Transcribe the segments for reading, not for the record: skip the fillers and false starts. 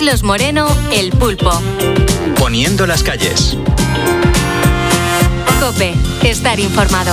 Carlos Moreno, El Pulpo. Poniendo las calles. COPE, estar informado.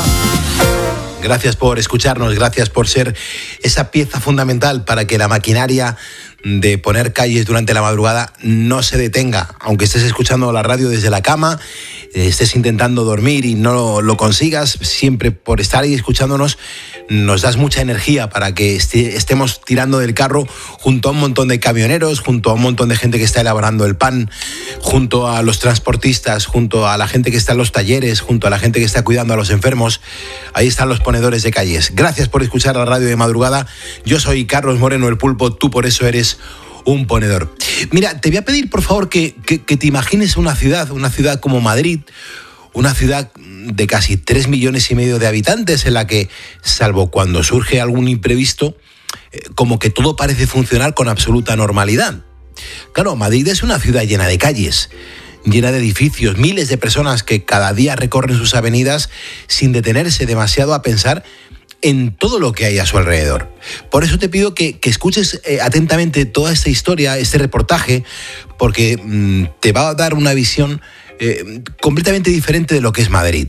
Gracias por escucharnos, gracias por ser esa pieza fundamental para que la maquinaria de poner calles durante la madrugada no se detenga. Aunque estés escuchando la radio desde la cama, estés intentando dormir y no lo consigas, siempre por estar ahí escuchándonos nos das mucha energía para que estemos tirando del carro junto a un montón de camioneros, junto a un montón de gente que está elaborando el pan, junto a los transportistas, junto a la gente que está en los talleres, junto a la gente que está cuidando a los enfermos. Ahí están los ponedores de calles. Gracias por escuchar la radio de madrugada. Yo soy Carlos Moreno, El Pulpo, tú por eso eres un ponedor. Mira, te voy a pedir por favor que te imagines una ciudad como Madrid, una ciudad de casi 3,5 millones de habitantes en la que, salvo cuando surge algún imprevisto, como que todo parece funcionar con absoluta normalidad. Claro, Madrid es una ciudad llena de calles, llena de edificios, miles de personas que cada día recorren sus avenidas sin detenerse demasiado a pensar en todo lo que hay a su alrededor. Por eso te pido que escuches atentamente toda esta historia, este reportaje, porque te va a dar una visión completamente diferente de lo que es Madrid.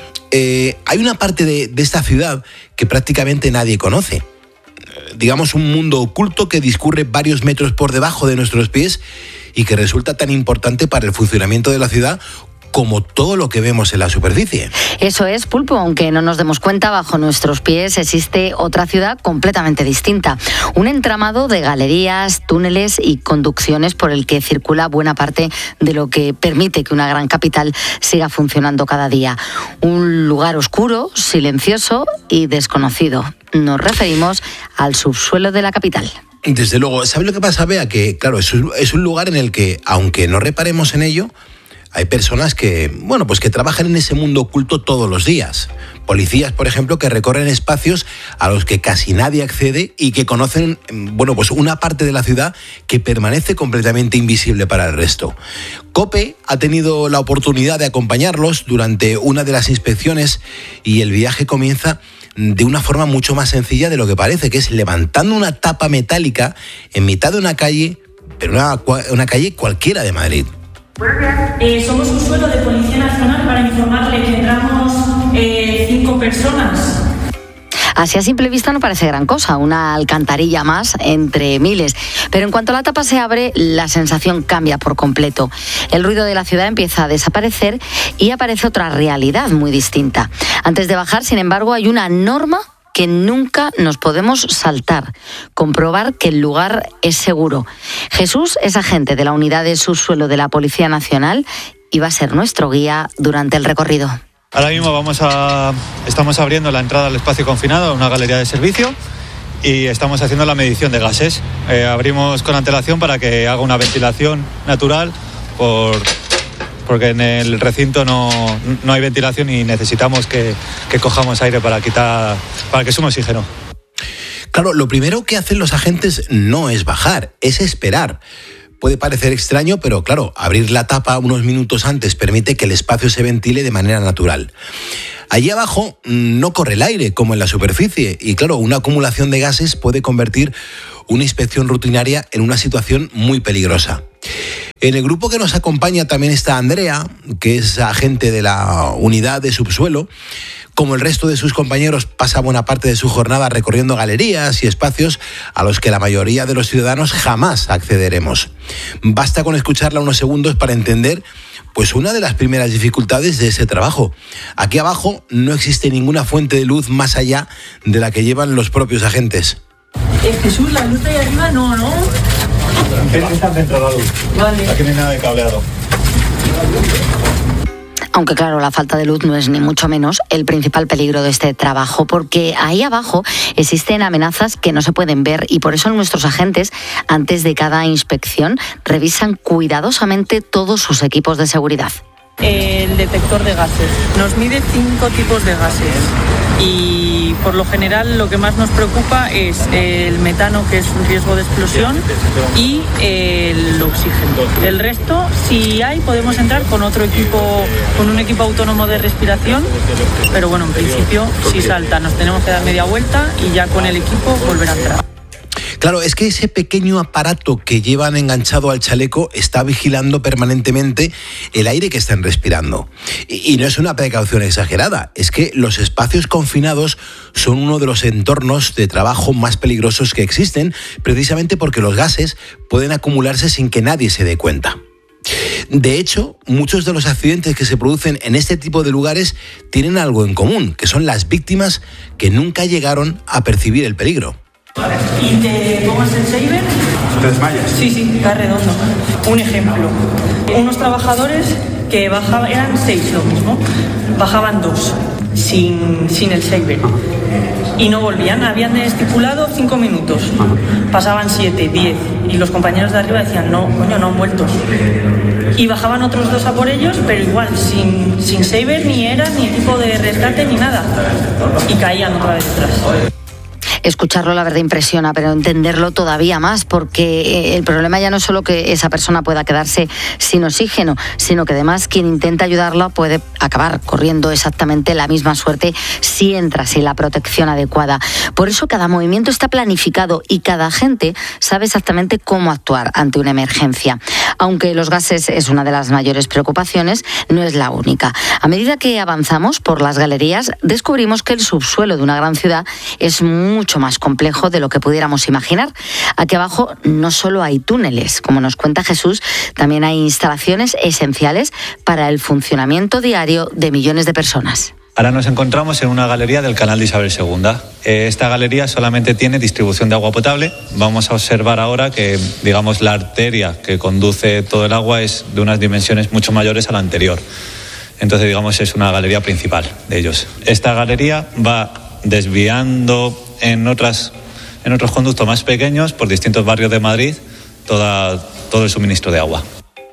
Hay una parte de esta ciudad que prácticamente nadie conoce. Digamos un mundo oculto que discurre varios metros por debajo de nuestros pies y que resulta tan importante para el funcionamiento de la ciudad como todo lo que vemos en la superficie. Eso es, Pulpo, aunque no nos demos cuenta, bajo nuestros pies existe otra ciudad completamente distinta. Un entramado de galerías, túneles y conducciones por el que circula buena parte de lo que permite que una gran capital siga funcionando cada día. Un lugar oscuro, silencioso y desconocido. Nos referimos al subsuelo de la capital. Desde luego, ¿sabe lo que pasa, Bea? Que, claro, es un lugar en el que, aunque no reparemos en ello, hay personas que trabajan en ese mundo oculto todos los días. Policías, por ejemplo, que recorren espacios a los que casi nadie accede y que conocen, una parte de la ciudad que permanece completamente invisible para el resto. COPE ha tenido la oportunidad de acompañarlos durante una de las inspecciones y el viaje comienza de una forma mucho más sencilla de lo que parece, que es levantando una tapa metálica en mitad de una calle, pero una calle cualquiera de Madrid. Buenos días. Somos un suelo de Policía Nacional para informarle que entramos 5 personas. Así a simple vista no parece gran cosa, una alcantarilla más entre miles. Pero en cuanto la tapa se abre, la sensación cambia por completo. El ruido de la ciudad empieza a desaparecer y aparece otra realidad muy distinta. Antes de bajar, sin embargo, hay una norma que nunca nos podemos saltar: comprobar que el lugar es seguro. Jesús es agente de la unidad de subsuelo de la Policía Nacional y va a ser nuestro guía durante el recorrido. Ahora mismo estamos abriendo la entrada al espacio confinado, a una galería de servicio, y estamos haciendo la medición de gases. Abrimos con antelación para que haga una ventilación natural, porque en el recinto no hay ventilación y necesitamos que cojamos aire para que sume oxígeno. Claro, lo primero que hacen los agentes no es bajar, es esperar. Puede parecer extraño, pero claro, abrir la tapa unos minutos antes permite que el espacio se ventile de manera natural. Allí abajo no corre el aire como en la superficie y claro, una acumulación de gases puede convertir una inspección rutinaria en una situación muy peligrosa. En el grupo que nos acompaña también está Andrea, que es agente de la unidad de subsuelo. Como el resto de sus compañeros, pasa buena parte de su jornada recorriendo galerías y espacios a los que la mayoría de los ciudadanos jamás accederemos. Basta con escucharla unos segundos para entender una de las primeras dificultades de ese trabajo. Aquí abajo no existe ninguna fuente de luz más allá de la que llevan los propios agentes. Jesús, la luz de ahí arriba no. Está dentro de la luz. Vale. Aquí no hay nada de cableado. Aunque claro, la falta de luz no es ni mucho menos el principal peligro de este trabajo, porque ahí abajo existen amenazas que no se pueden ver y por eso nuestros agentes, antes de cada inspección, revisan cuidadosamente todos sus equipos de seguridad. El detector de gases. Nos mide 5 tipos de gases y por lo general lo que más nos preocupa es el metano, que es un riesgo de explosión, y el oxígeno. El resto, si hay, podemos entrar con otro equipo, con un equipo autónomo de respiración, pero bueno, en principio si salta nos tenemos que dar media vuelta y ya con el equipo volver a entrar. Claro, es que ese pequeño aparato que llevan enganchado al chaleco está vigilando permanentemente el aire que están respirando. Y no es una precaución exagerada, es que los espacios confinados son uno de los entornos de trabajo más peligrosos que existen, precisamente porque los gases pueden acumularse sin que nadie se dé cuenta. De hecho, muchos de los accidentes que se producen en este tipo de lugares tienen algo en común, que son las víctimas que nunca llegaron a percibir el peligro. ¿Y te pongas el saber? ¿Te desmayas? Sí, está redondo. Un ejemplo, unos trabajadores que bajaban, eran 6 lo mismo, bajaban 2 sin el saber y no volvían, habían estipulado 5 minutos, pasaban 7, 10 y los compañeros de arriba decían, no, coño, no han muerto. Y bajaban otros 2 a por ellos, pero igual, sin saber, ni equipo de rescate, ni nada. Y caían otra vez atrás. Escucharlo la verdad impresiona, pero entenderlo todavía más, porque el problema ya no es solo que esa persona pueda quedarse sin oxígeno, sino que además quien intenta ayudarla puede acabar corriendo exactamente la misma suerte si entra sin la protección adecuada. Por eso cada movimiento está planificado y cada agente sabe exactamente cómo actuar ante una emergencia. Aunque los gases es una de las mayores preocupaciones, no es la única. A medida que avanzamos por las galerías, descubrimos que el subsuelo de una gran ciudad es mucho más complejo de lo que pudiéramos imaginar. Aquí abajo no solo hay túneles, como nos cuenta Jesús, también hay instalaciones esenciales para el funcionamiento diario de millones de personas. Ahora nos encontramos en una galería del canal de Isabel II. Esta galería solamente tiene distribución de agua potable. Vamos a observar ahora que, digamos, la arteria que conduce todo el agua es de unas dimensiones mucho mayores a la anterior. Entonces, digamos, es una galería principal de ellos. Esta galería va desviando en otros conductos más pequeños por distintos barrios de Madrid todo el suministro de agua.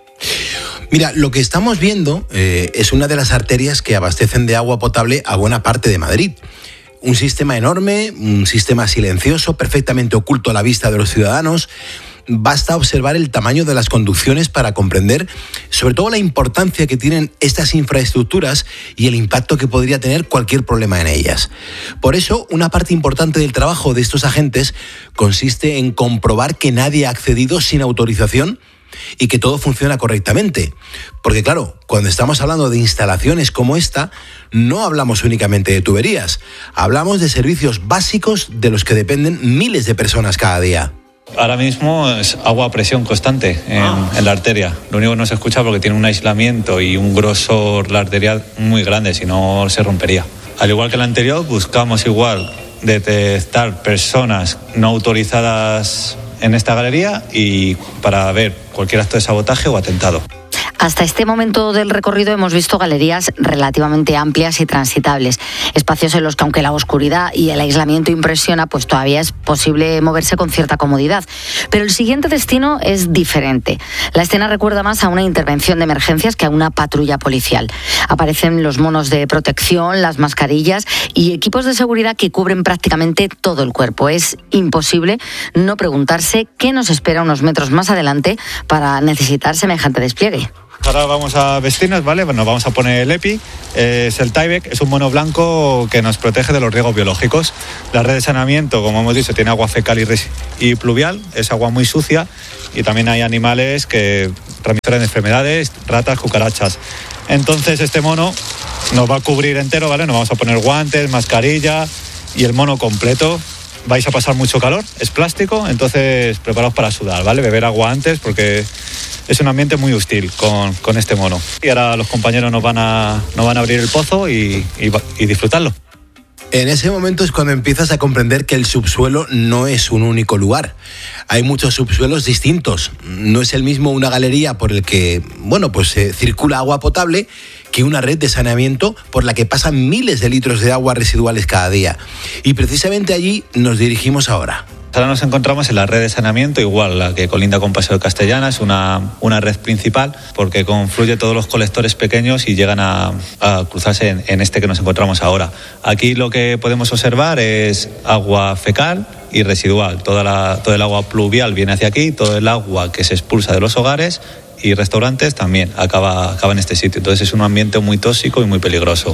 Mira, lo que estamos viendo es una de las arterias que abastecen de agua potable a buena parte de Madrid. Un sistema enorme, un sistema silencioso, perfectamente oculto a la vista de los ciudadanos. Basta observar el tamaño de las conducciones para comprender sobre todo la importancia que tienen estas infraestructuras y el impacto que podría tener cualquier problema en ellas. Por eso, una parte importante del trabajo de estos agentes consiste en comprobar que nadie ha accedido sin autorización y que todo funciona correctamente. Porque claro, cuando estamos hablando de instalaciones como esta, no hablamos únicamente de tuberías, hablamos de servicios básicos de los que dependen miles de personas cada día. Ahora mismo es agua a presión constante en la arteria. Lo único que no se escucha porque tiene un aislamiento y un grosor la arteria muy grande, si no se rompería. Al igual que la anterior, buscamos igual detectar personas no autorizadas en esta galería y para ver cualquier acto de sabotaje o atentado. Hasta este momento del recorrido hemos visto galerías relativamente amplias y transitables, espacios en los que aunque la oscuridad y el aislamiento impresiona, pues todavía es posible moverse con cierta comodidad. Pero el siguiente destino es diferente. La escena recuerda más a una intervención de emergencias que a una patrulla policial. Aparecen los monos de protección, las mascarillas y equipos de seguridad que cubren prácticamente todo el cuerpo. Es imposible no preguntarse qué nos espera unos metros más adelante para necesitar semejante despliegue. Ahora vamos a vestirnos, ¿vale? Nos vamos a poner el EPI, es el Tyvek, es un mono blanco que nos protege de los riesgos biológicos. La red de saneamiento, como hemos dicho, tiene agua fecal y pluvial, es agua muy sucia y también hay animales que transmisores de enfermedades, ratas, cucarachas. Entonces este mono nos va a cubrir entero, ¿vale? Nos vamos a poner guantes, mascarilla y el mono completo. Vais a pasar mucho calor, es plástico, entonces preparaos para sudar, ¿vale? Beber agua antes porque es un ambiente muy hostil con este mono. Y ahora los compañeros nos van a abrir el pozo y disfrutarlo. En ese momento es cuando empiezas a comprender que el subsuelo no es un único lugar. Hay muchos subsuelos distintos. No es el mismo una galería por el que, circula agua potable que una red de saneamiento por la que pasan miles de litros de agua residuales cada día. Y precisamente allí nos dirigimos ahora. Ahora nos encontramos en la red de saneamiento, igual la que colinda con Paseo de Castellana, es una red principal porque confluye todos los colectores pequeños y llegan a cruzarse en este que nos encontramos ahora. Aquí lo que podemos observar es agua fecal y residual. Todo el agua pluvial viene hacia aquí, todo el agua que se expulsa de los hogares y restaurantes también acaba en este sitio. Entonces es un ambiente muy tóxico y muy peligroso.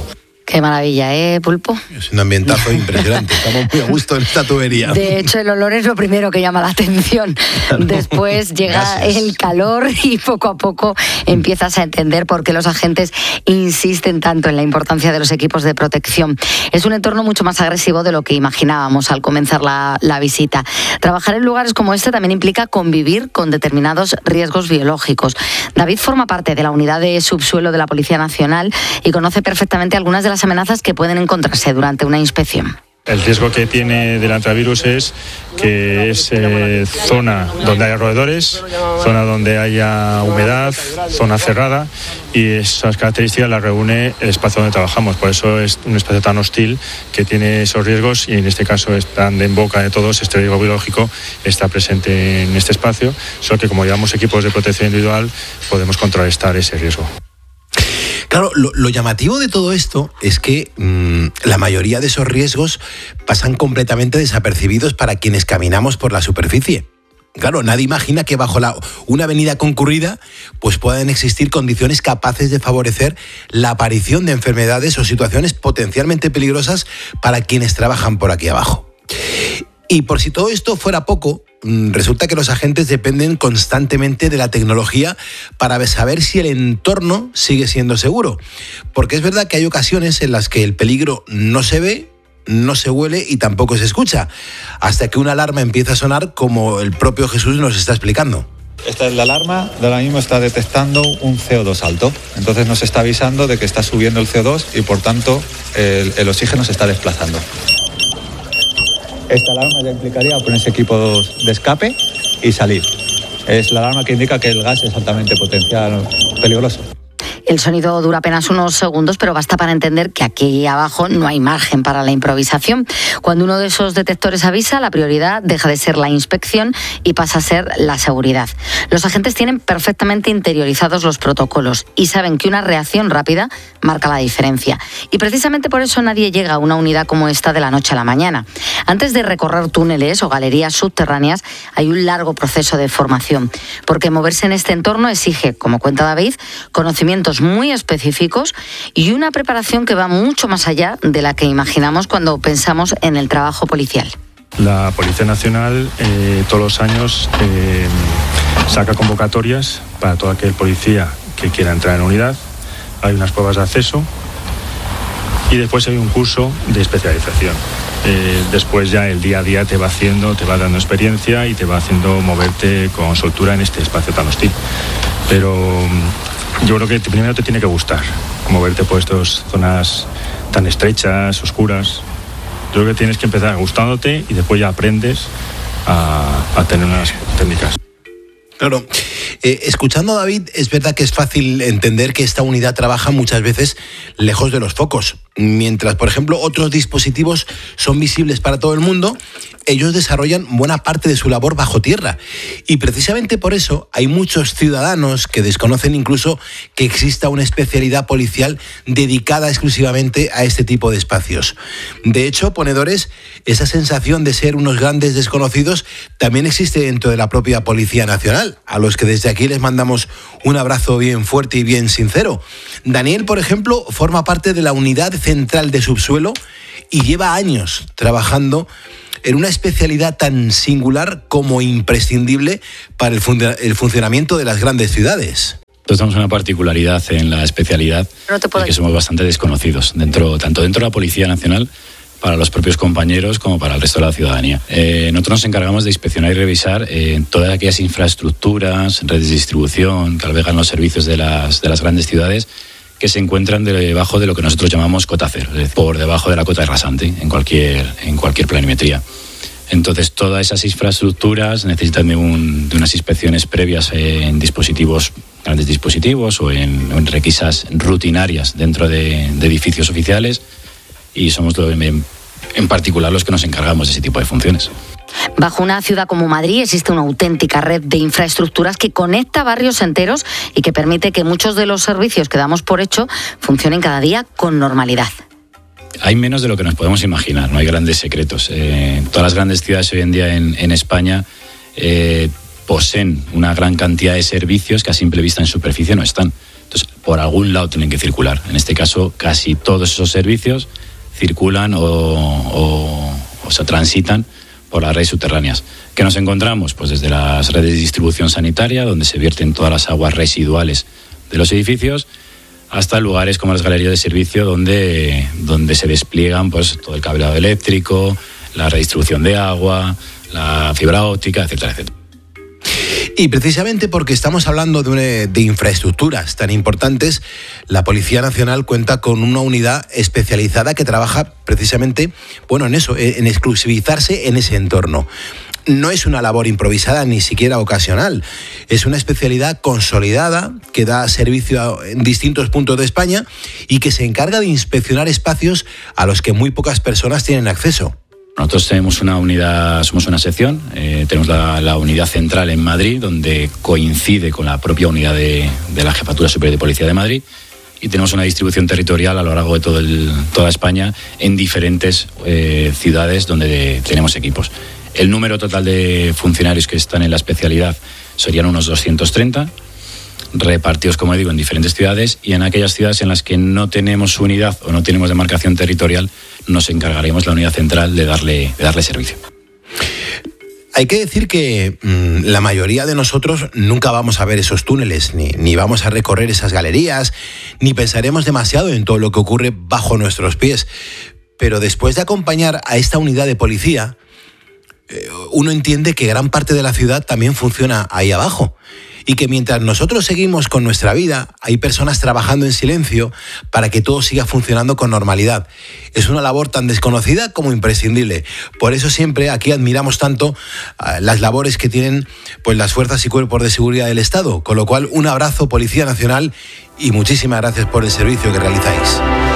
Qué maravilla, Pulpo? Es un ambientazo impresionante. Estamos muy a gusto en esta tubería. De hecho, el olor es lo primero que llama la atención. Después llega el calor y poco a poco empiezas a entender por qué los agentes insisten tanto en la importancia de los equipos de protección. Es un entorno mucho más agresivo de lo que imaginábamos al comenzar la visita. Trabajar en lugares como este también implica convivir con determinados riesgos biológicos. David forma parte de la unidad de subsuelo de la Policía Nacional y conoce perfectamente algunas de las amenazas que pueden encontrarse durante una inspección. El riesgo que tiene del antivirus es que es zona donde haya roedores, zona donde haya humedad, zona cerrada, y esas características las reúne el espacio donde trabajamos. Por eso es un espacio tan hostil que tiene esos riesgos, y en este caso están en boca de todos. Este riesgo biológico está presente en este espacio, solo que como llevamos equipos de protección individual podemos contrarrestar ese riesgo. Claro, lo llamativo de todo esto es que la mayoría de esos riesgos pasan completamente desapercibidos para quienes caminamos por la superficie. Claro, nadie imagina que bajo una avenida concurrida pues puedan existir condiciones capaces de favorecer la aparición de enfermedades o situaciones potencialmente peligrosas para quienes trabajan por aquí abajo. Y por si todo esto fuera poco, resulta que los agentes dependen constantemente de la tecnología para saber si el entorno sigue siendo seguro. Porque es verdad que hay ocasiones en las que el peligro no se ve, no se huele y tampoco se escucha, hasta que una alarma empieza a sonar, como el propio Jesús nos está explicando. Esta es la alarma, de ahora mismo está detectando un CO2 alto. Entonces nos está avisando de que está subiendo el CO2 y por tanto el oxígeno se está desplazando. Esta alarma ya implicaría ponerse equipos de escape y salir. Es la alarma que indica que el gas es altamente potencial peligroso. El sonido dura apenas unos segundos, pero basta para entender que aquí abajo no hay margen para la improvisación. Cuando uno de esos detectores avisa, la prioridad deja de ser la inspección y pasa a ser la seguridad. Los agentes tienen perfectamente interiorizados los protocolos y saben que una reacción rápida marca la diferencia. Y precisamente por eso nadie llega a una unidad como esta de la noche a la mañana. Antes de recorrer túneles o galerías subterráneas, hay un largo proceso de formación, porque moverse en este entorno exige, como cuenta David, conocimientos muy específicos y una preparación que va mucho más allá de la que imaginamos cuando pensamos en el trabajo policial. La Policía Nacional todos los años saca convocatorias para todo aquel policía que quiera entrar en la unidad. Hay unas pruebas de acceso y después hay un curso de especialización. Después ya el día a día te va dando experiencia y te va haciendo moverte con soltura en este espacio tan hostil. Pero yo creo que primero te tiene que gustar moverte por estas zonas tan estrechas, oscuras. Yo creo que tienes que empezar gustándote y después ya aprendes a tener unas técnicas. Claro, escuchando a David, es verdad que es fácil entender que esta unidad trabaja muchas veces lejos de los focos. Mientras, por ejemplo, otros dispositivos son visibles para todo el mundo, ellos desarrollan buena parte de su labor bajo tierra. Y precisamente por eso hay muchos ciudadanos que desconocen incluso que exista una especialidad policial dedicada exclusivamente a este tipo de espacios. De hecho, ponedores, esa sensación de ser unos grandes desconocidos también existe dentro de la propia Policía Nacional, a los que desde aquí les mandamos un abrazo bien fuerte y bien sincero. Daniel, por ejemplo, forma parte de la unidad central de subsuelo y lleva años trabajando en una especialidad tan singular como imprescindible para el funcionamiento de las grandes ciudades. Nosotros tenemos una particularidad en la especialidad, que somos bastante desconocidos, tanto dentro de la Policía Nacional, para los propios compañeros como para el resto de la ciudadanía. Nosotros nos encargamos de inspeccionar y revisar todas aquellas infraestructuras, redes de distribución que albergan los servicios de las grandes ciudades, que se encuentran debajo de lo que nosotros llamamos cota cero, es decir, por debajo de la cota de rasante en cualquier planimetría. Entonces, todas esas infraestructuras necesitan de unas inspecciones previas en grandes dispositivos o en requisas rutinarias dentro de edificios oficiales, y somos en particular los que nos encargamos de ese tipo de funciones. Bajo una ciudad como Madrid existe una auténtica red de infraestructuras que conecta barrios enteros y que permite que muchos de los servicios que damos por hecho funcionen cada día con normalidad. Hay menos de lo que nos podemos imaginar, no hay grandes secretos. Todas las grandes ciudades hoy en día en España poseen una gran cantidad de servicios que a simple vista en superficie no están. Entonces, por algún lado tienen que circular. En este caso, casi todos esos servicios circulan o se transitan por las redes subterráneas. ¿Qué nos encontramos? Pues desde las redes de distribución sanitaria, donde se vierten todas las aguas residuales de los edificios, hasta lugares como las galerías de servicio, donde se despliegan pues todo el cableado eléctrico, la redistribución de agua, la fibra óptica, etcétera, etcétera. Y precisamente porque estamos hablando de infraestructuras tan importantes, la Policía Nacional cuenta con una unidad especializada que trabaja precisamente, en eso, en exclusivizarse en ese entorno. No es una labor improvisada ni siquiera ocasional, es una especialidad consolidada que da servicio en distintos puntos de España y que se encarga de inspeccionar espacios a los que muy pocas personas tienen acceso. Nosotros tenemos una unidad, somos una sección, tenemos la unidad central en Madrid, donde coincide con la propia unidad de la Jefatura Superior de Policía de Madrid, y tenemos una distribución territorial a lo largo de toda España en diferentes ciudades donde tenemos equipos. El número total de funcionarios que están en la especialidad serían unos 230, repartidos, como digo, en diferentes ciudades, y en aquellas ciudades en las que no tenemos unidad o no tenemos demarcación territorial, nos encargaremos la unidad central de darle servicio. Hay que decir que la mayoría de nosotros nunca vamos a ver esos túneles, ni vamos a recorrer esas galerías, ni pensaremos demasiado en todo lo que ocurre bajo nuestros pies. Pero después de acompañar a esta unidad de policía, uno entiende que gran parte de la ciudad también funciona ahí abajo. Y que mientras nosotros seguimos con nuestra vida, hay personas trabajando en silencio para que todo siga funcionando con normalidad. Es una labor tan desconocida como imprescindible. Por eso siempre aquí admiramos tanto las labores que tienen pues las fuerzas y cuerpos de seguridad del Estado. Con lo cual, un abrazo, Policía Nacional, y muchísimas gracias por el servicio que realizáis.